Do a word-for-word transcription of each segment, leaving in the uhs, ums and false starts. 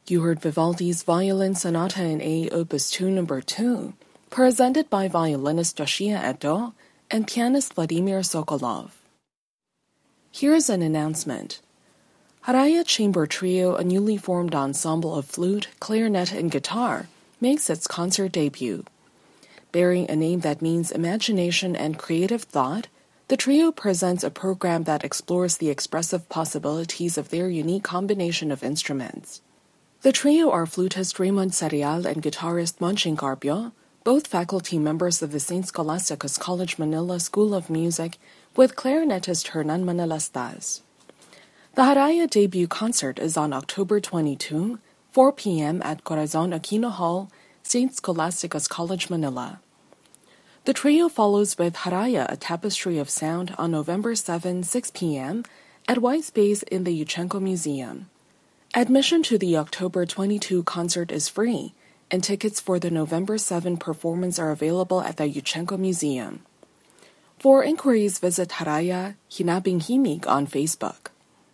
You heard Vivaldi's Violin Sonata in A, Opus two, number two, presented by violinist Yoshia Eto and pianist Vladimir Sokolov. Here's an announcement. Haraya Chamber Trio, a newly formed ensemble of flute, clarinet, and guitar, makes its concert debut. Bearing a name that means imagination and creative thought, the trio presents a program that explores the expressive possibilities of their unique combination of instruments. The trio are flutist Raymond Serial and guitarist Monching Carpio, both faculty members of the Saint Scholasticus College Manila School of Music, with clarinetist Hernan Manalastas. The Haraya debut concert is on October twenty-second, four p.m. at Corazon Aquino Hall, Saint Scholasticus College Manila. The trio follows with Haraya, a Tapestry of Sound on November seventh, six p.m. at White Space in the Yuchengco Museum. Admission to the October twenty-second concert is free, and tickets for the November seventh performance are available at the Yuchengco Museum. For inquiries, visit Haraya Hinabing Himig on Facebook.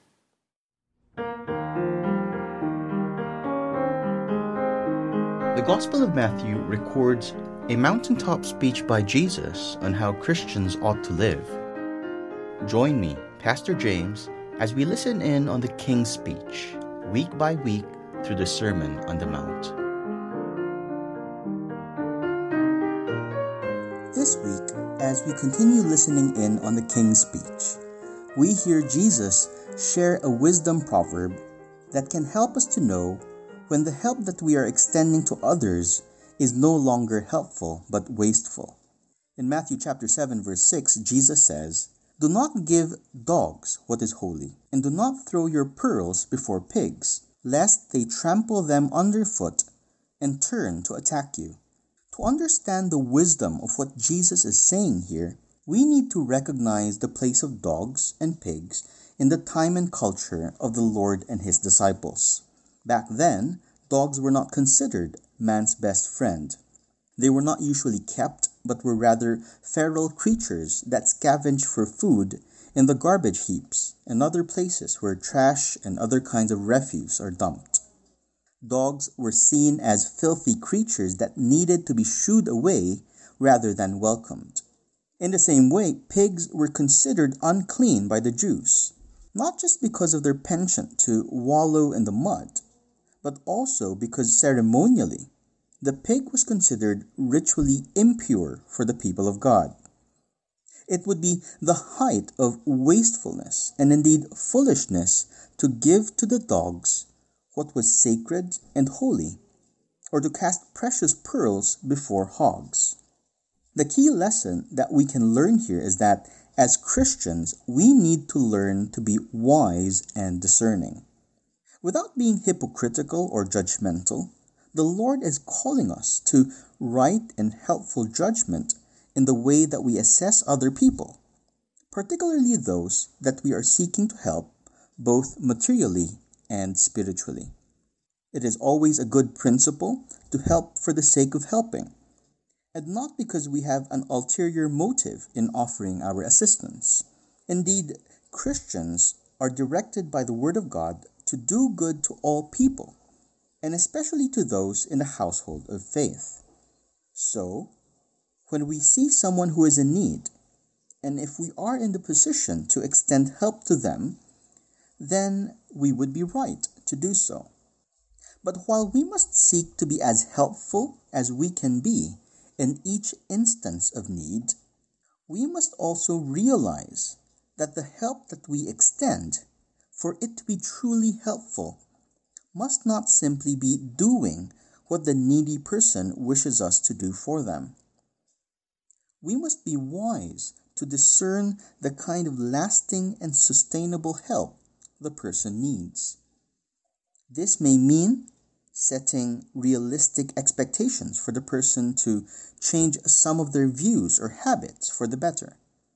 The Gospel of Matthew records a mountaintop speech by Jesus on how Christians ought to live. Join me, Pastor James, as we listen in on the King's speech, week by week through the Sermon on the Mount. This week, as we continue listening in on the King's speech, we hear Jesus share a wisdom proverb that can help us to know when the help that we are extending to others is no longer helpful but wasteful. In Matthew chapter seven verse six, Jesus says, "Do not give dogs what is holy, and do not throw your pearls before pigs, lest they trample them underfoot and turn to attack you." To understand the wisdom of what Jesus is saying here, we need to recognize the place of dogs and pigs in the time and culture of the Lord and his disciples. Back then, dogs were not considered man's best friend. They were not usually kept, but were rather feral creatures that scavenged for food in the garbage heaps and other places where trash and other kinds of refuse are dumped. Dogs were seen as filthy creatures that needed to be shooed away rather than welcomed. In the same way, pigs were considered unclean by the Jews, not just because of their penchant to wallow in the mud, but also because ceremonially, the pig was considered ritually impure for the people of God. It would be the height of wastefulness and indeed foolishness to give to the dogs what was sacred and holy, or to cast precious pearls before hogs. The key lesson that we can learn here is that as Christians, we need to learn to be wise and discerning. Without being hypocritical or judgmental, the Lord is calling us to right and helpful judgment in the way that we assess other people, particularly those that we are seeking to help both materially and spiritually. It is always a good principle to help for the sake of helping, and not because we have an ulterior motive in offering our assistance. Indeed, Christians are directed by the Word of God to do good to all people, and especially to those in the household of faith. So, when we see someone who is in need, and if we are in the position to extend help to them, then we would be right to do so. But while we must seek to be as helpful as we can be in each instance of need, we must also realize that the help that we extend, for it to be truly helpful, must not simply be doing what the needy person wishes us to do for them. We must be wise to discern the kind of lasting and sustainable help the person needs. This may mean setting realistic expectations for the person to change some of their views or habits for the better.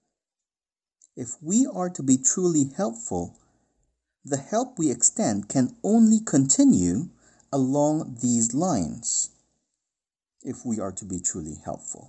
If we are to be truly helpful, the help we extend can only continue along these lines if we are to be truly helpful.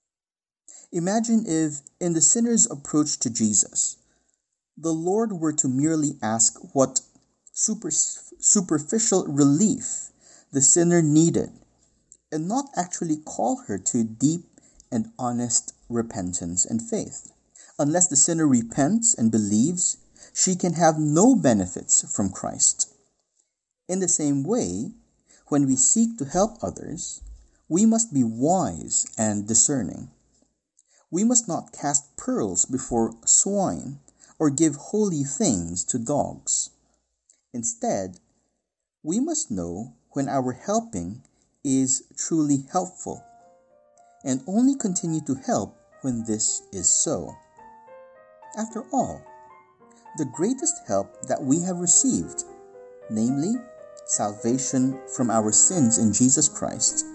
Imagine if, in the sinner's approach to Jesus, the Lord were to merely ask what super, superficial relief the sinner needed and not actually call her to deep and honest repentance and faith. Unless the sinner repents and believes, she can have no benefits from Christ. In the same way, when we seek to help others, we must be wise and discerning. We must not cast pearls before swine or give holy things to dogs. Instead, we must know when our helping is truly helpful, and only continue to help when this is so. After all, the greatest help that we have received, namely salvation from our sins in Jesus Christ,